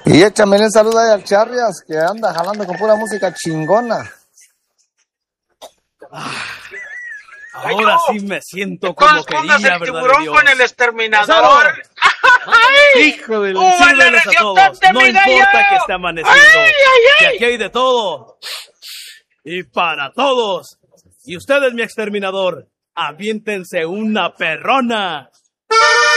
Y échame el saludo ahí al Charrias, que anda jalando con pura música chingona. Ahora sí me siento como quería, el tiburón con el exterminador. Hijo de sírveles a todos. No importa que esté amaneciendo. Que aquí hay de todo. Y para todos. Y ustedes, mi exterminador, aviéntense una perrona.